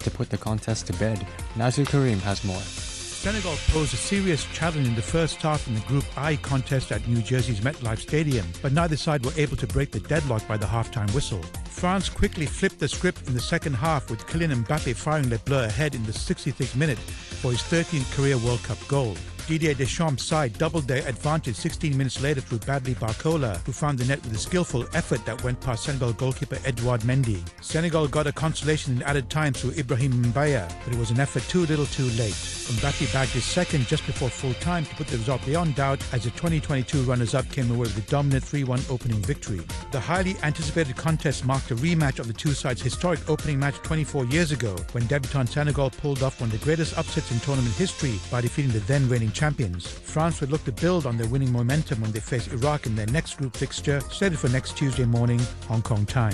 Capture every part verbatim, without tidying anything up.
to put the contest to bed. Nazir Karim has more. Senegal posed a serious challenge in the first half in the Group I contest at New Jersey's MetLife Stadium, but neither side were able to break the deadlock by the halftime whistle. France quickly flipped the script in the second half, with Kylian Mbappe firing Le Bleu ahead in the sixty-sixth minute for his thirteenth career World Cup goal. Didier Deschamps' side doubled their advantage sixteen minutes later through Badly Barcola, who found the net with a skillful effort that went past Senegal goalkeeper Edouard Mendy. Senegal got a consolation in added time through Ibrahim Mbaya, but it was an effort too little too late. Mbappe bagged his second just before full time to put the result beyond doubt, as the twenty twenty-two runners-up came away with a dominant three one opening victory. The highly anticipated contest marked a rematch of the two sides' historic opening match twenty-four years ago, when debutant Senegal pulled off one of the greatest upsets in tournament history by defeating the then reigning champions. France would look to build on their winning momentum when they face Iraq in their next group fixture, slated for next Tuesday morning, Hong Kong time.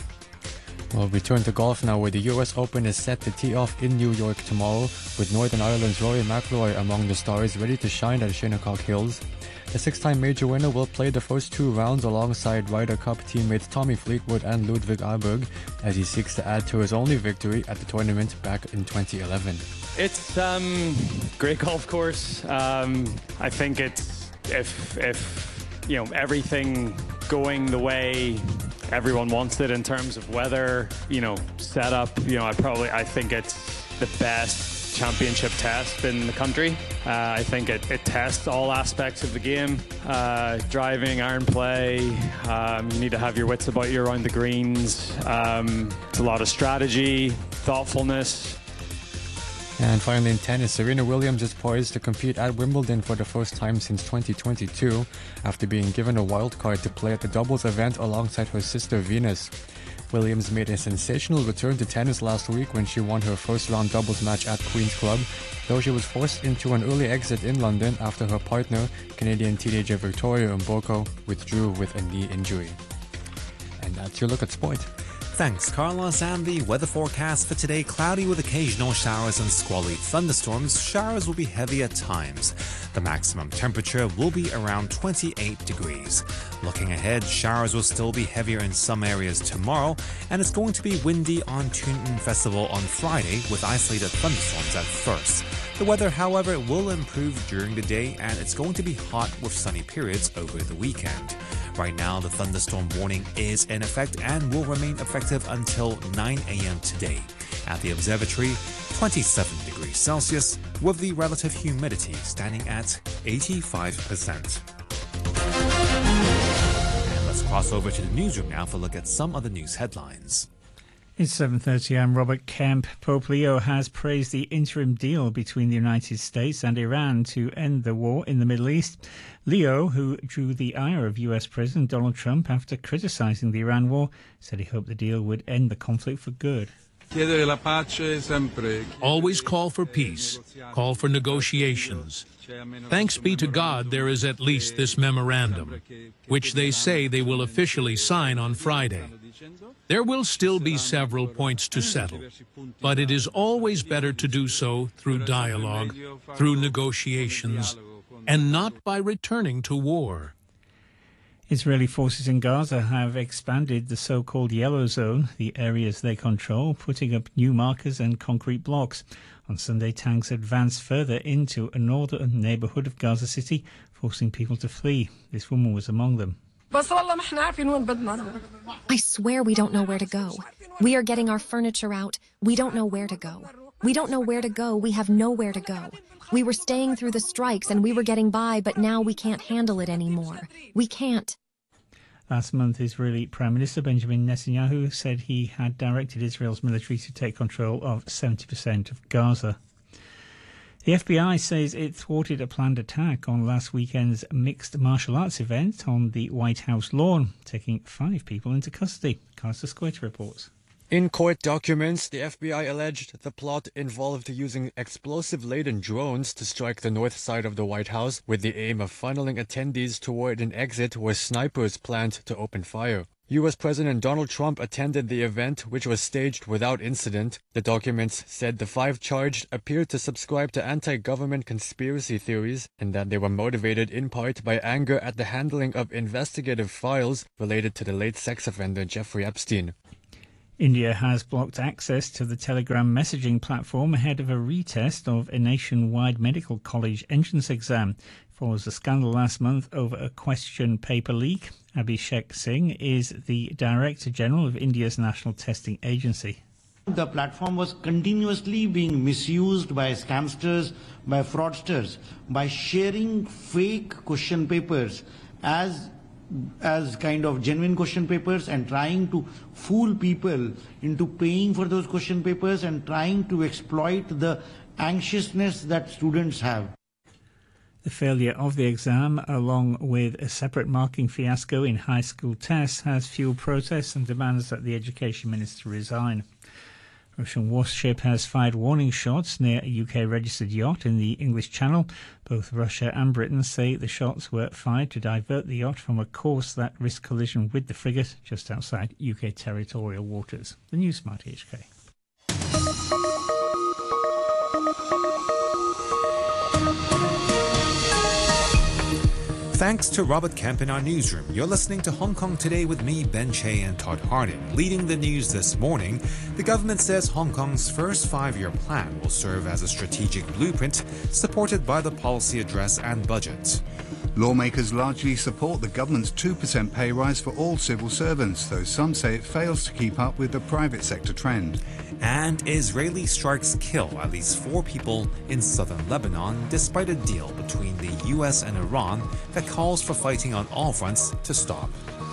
Well, we turn to golf now, where the U S Open is set to tee off in New York tomorrow, with Northern Ireland's Rory McIlroy among the stars ready to shine at Shinnecock Hills. The six-time major winner will play the first two rounds alongside Ryder Cup teammates Tommy Fleetwood and Ludwig Aberg, as he seeks to add to his only victory at the tournament back in twenty eleven. It's um great golf course. Um, I think it's if if you know everything going the way everyone wants it in terms of weather, you know, setup. You know, I probably I think it's the best championship test in the country. Uh, I think it, it tests all aspects of the game: uh, driving, iron play. Um, you need to have your wits about you around the greens. Um, it's a lot of strategy, thoughtfulness. And finally in tennis, Serena Williams is poised to compete at Wimbledon for the first time since twenty twenty-two, after being given a wild card to play at the doubles event alongside her sister Venus. Williams made a sensational return to tennis last week when she won her first round doubles match at Queen's Club, though she was forced into an early exit in London after her partner, Canadian teenager Victoria Mboko, withdrew with a knee injury. And that's your look at sport. Thanks, Carlos. And the weather forecast for today: cloudy with occasional showers and squally thunderstorms. Showers will be heavy at times. The maximum temperature will be around twenty-eight degrees. Looking ahead, showers will still be heavier in some areas tomorrow, and it's going to be windy on Toonton Festival on Friday, with isolated thunderstorms at first. The weather, however, will improve during the day, and it's going to be hot with sunny periods over the weekend. Right now, the thunderstorm warning is in effect and will remain effective until nine a.m. today. At the observatory, twenty-seven degrees Celsius, with the relative humidity standing at eighty-five percent. And let's cross over to the newsroom now for a look at some other news headlines. It's seven thirty. I'm Robert Kemp. Pope Leo has praised the interim deal between the United States and Iran to end the war in the Middle East. Leo, who drew the ire of U S President Donald Trump after criticising the Iran war, said he hoped the deal would end the conflict for good. Always call for peace, call for negotiations. Thanks be to God there is at least this memorandum, which they say they will officially sign on Friday. There will still be several points to settle, but it is always better to do so through dialogue, through negotiations, and not by returning to war. Israeli forces in Gaza have expanded the so-called yellow zone, the areas they control, putting up new markers and concrete blocks. On Sunday, tanks advanced further into a northern neighbourhood of Gaza City, forcing people to flee. This woman was among them. I swear we don't know where to go. We are getting our furniture out. We don't know where to go. We don't know where to go. We have nowhere to go. We were staying through the strikes and we were getting by, but now we can't handle it anymore. We can't. Last month, Israeli Prime Minister Benjamin Netanyahu said he had directed Israel's military to take control of seventy percent of Gaza. The F B I says it thwarted a planned attack on last weekend's mixed martial arts event on the White House lawn, taking five people into custody. Carlos Escueta reports. In court documents, the F B I alleged the plot involved using explosive-laden drones to strike the north side of the White House with the aim of funneling attendees toward an exit where snipers planned to open fire. U S President Donald Trump attended the event, which was staged without incident. The documents said the five charged appeared to subscribe to anti-government conspiracy theories and that they were motivated in part by anger at the handling of investigative files related to the late sex offender Jeffrey Epstein. India has blocked access to the Telegram messaging platform ahead of a retest of a nationwide medical college entrance exam. Follows a scandal last month over a question paper leak. Abhishek Singh is the Director General of India's National Testing Agency. The platform was continuously being misused by scamsters, by fraudsters, by sharing fake question papers as as kind of genuine question papers and trying to fool people into paying for those question papers and trying to exploit the anxiousness that students have. The failure of the exam, along with a separate marking fiasco in high school tests, has fueled protests and demands that the Education Minister resign. A Russian warship has fired warning shots near a U K-registered yacht in the English Channel. Both Russia and Britain say the shots were fired to divert the yacht from a course that risked collision with the frigate just outside U K territorial waters. The News Smart H K. Thanks to Robert Kemp in our newsroom. You're listening to Hong Kong Today with me, Ben Che, and Todd Harding. Leading the news this morning, the government says Hong Kong's first five-year plan will serve as a strategic blueprint supported by the policy address and budget. Lawmakers largely support the government's two percent pay rise for all civil servants, though some say it fails to keep up with the private sector trend. And Israeli strikes kill at least four people in southern Lebanon, despite a deal between the U S and Iran that calls for fighting on all fronts to stop.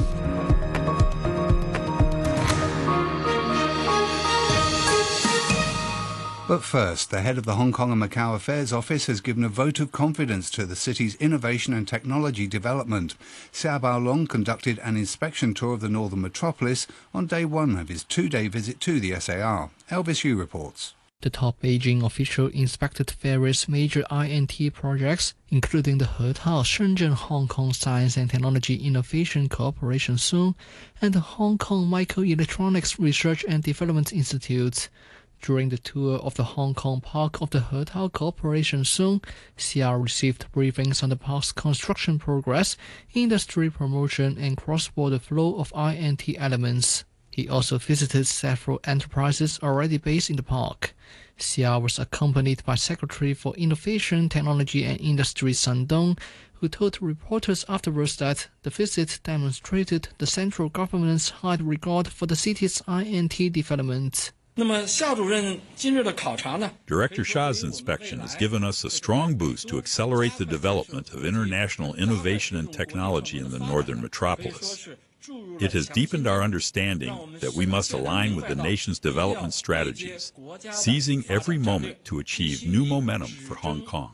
But first, the head of the Hong Kong and Macau Affairs Office has given a vote of confidence to the city's innovation and technology development. Xiao Baolong conducted an inspection tour of the northern metropolis on day one of his two-day visit to the S A R. Elvis Yu reports. The top Beijing official inspected various major I N T projects, including the Hetao Shenzhen Hong Kong Science and Technology Innovation Cooperation Zone and the Hong Kong Microelectronics Research and Development Institute. During the tour of the Hong Kong Park of the Hetao Cooperation Zone, Xiao received briefings on the park's construction progress, industry promotion, and cross-border flow of I N T elements. He also visited several enterprises already based in the park. Xiao was accompanied by Secretary for Innovation, Technology and Industry Sun Dong, who told reporters afterwards that the visit demonstrated the central government's high regard for the city's I N T development. Director Shah's inspection has given us a strong boost to accelerate the development of international innovation and technology in the northern metropolis. It has deepened our understanding that we must align with the nation's development strategies, seizing every moment to achieve new momentum for Hong Kong.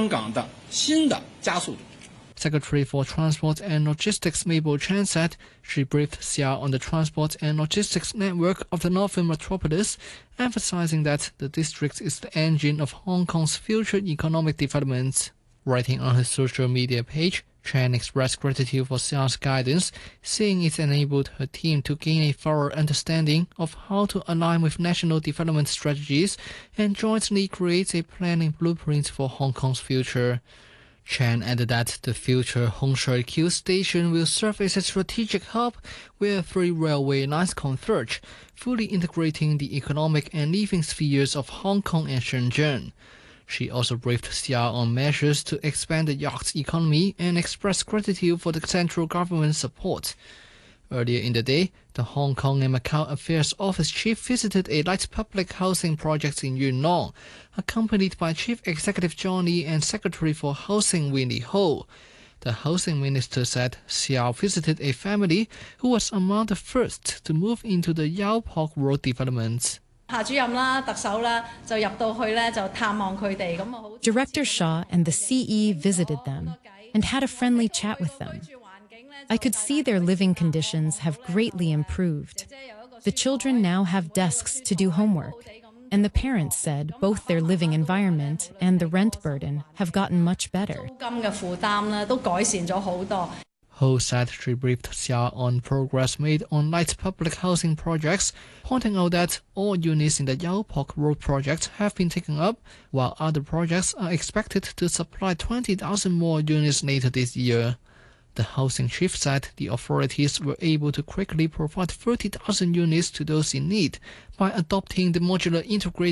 Secretary for Transport and Logistics Mabel Chan said she briefed Xiao on the transport and logistics network of the northern metropolis, emphasizing that the district is the engine of Hong Kong's future economic development. Writing on her social media page, Chan expressed gratitude for Xiao's guidance, saying it enabled her team to gain a thorough understanding of how to align with national development strategies and jointly create a planning blueprint for Hong Kong's future. Chan added that the future Hong Shui Q station will serve as a strategic hub where three railway lines converge, fully integrating the economic and living spheres of Hong Kong and Shenzhen. She also briefed Xiao on measures to expand the yacht's economy and expressed gratitude for the central government's support. Earlier in the day, the Hong Kong and Macau Affairs Office chief visited a light public housing project in Yuen Long, accompanied by Chief Executive John Lee and Secretary for Housing Winnie Ho. The housing minister said Xiao visited a family who was among the first to move into the Yau Pok Road development. Director Shah and the C E visited them and had a friendly chat with them. I could see their living conditions have greatly improved. The children now have desks to do homework, and the parents said both their living environment and the rent burden have gotten much better. Ho said she briefed Xiao on progress made on light public housing projects, pointing out that all units in the Yau Pok Road project have been taken up, while other projects are expected to supply twenty thousand more units later this year. The housing chief said the authorities were able to quickly provide thirty thousand units to those in need by adopting the modular integrated